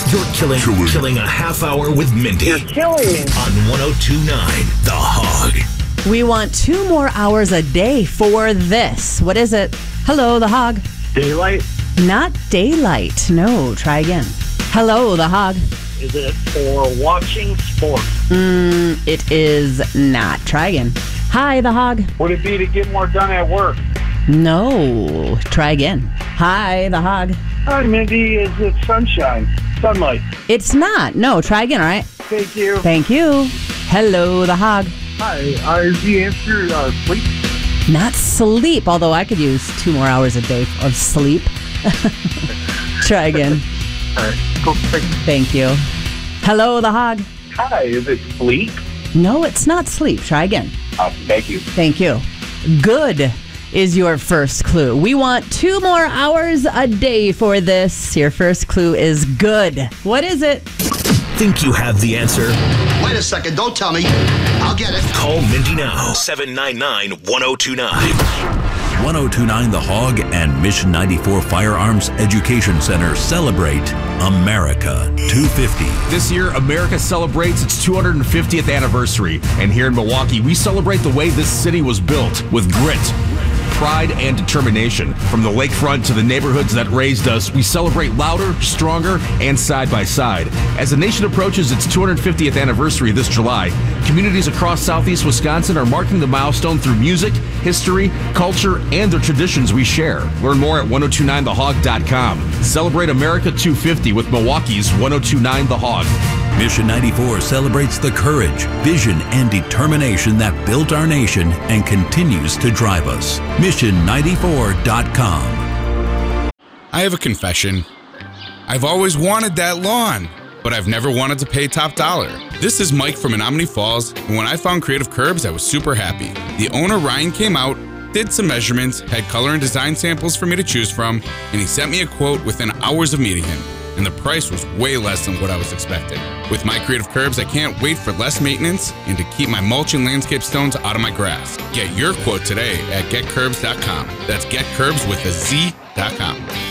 You're killing a half hour with Mindy. You're killing me. On 102.9 The Hog. We want 2 more hours a day for this. What is it? Hello, The Hog. Daylight? Not daylight. No, try again. Hello, The Hog. Is it for watching sports? It is not. Try again. Hi, The Hog. Would it be to get more done at work? No, try again. Hi, The Hog. Hi, Mindy. Is it sunshine? Sunlight? It's not. No, try again, all right? Thank you. Thank you. Hello, The Hog. Hi. Is the answer sleep? Not sleep, although I could use 2 more hours a day of sleep. Try again. All right. Go. Thank you. Hello, The Hog. Hi. Is it sleep? No, it's not sleep. Try again. Thank you. Thank you. Good is your first clue. We want 2 more hours a day for this. Your first clue is good. What is it? Think you have the answer? Wait a second, don't tell me. I'll get it. Call Mindy now. 799-1029. 1029 The Hog and Mission 94 Firearms Education Center celebrate America 250. This year, America celebrates its 250th anniversary. And here in Milwaukee, we celebrate the way this city was built with grit, pride, and determination. From the lakefront to the neighborhoods that raised us, we celebrate louder, stronger, and side by side. As the nation approaches its 250th anniversary this July, communities across southeast Wisconsin are marking the milestone through music, history, culture, and the traditions we share. Learn more at 1029thehog.com. Celebrate America 250 with Milwaukee's 1029 The Hog. Mission 94 celebrates the courage, vision, and determination that built our nation and continues to drive us. Mission94.com. I have a confession. I've always wanted that lawn, but I've never wanted to pay top dollar. This is Mike from Menominee Falls, and when I found Creative Curbs, I was super happy. The owner, Ryan, came out, did some measurements, had color and design samples for me to choose from, and he sent me a quote within hours of meeting him. And the price was way less than what I was expecting. With my Creative Curbs, I can't wait for less maintenance and to keep my mulch and landscape stones out of my grass. Get your quote today at getcurbs.com. That's getcurbs with a Z.com.